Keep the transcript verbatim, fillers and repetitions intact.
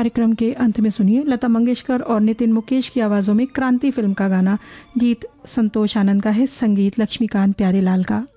कार्यक्रम के अंत में सुनिए लता मंगेशकर और नितिन मुकेश की आवाज़ों में क्रांति फिल्म का गाना। गीत संतोष आनंद का है, संगीत लक्ष्मीकांत प्यारेलाल का।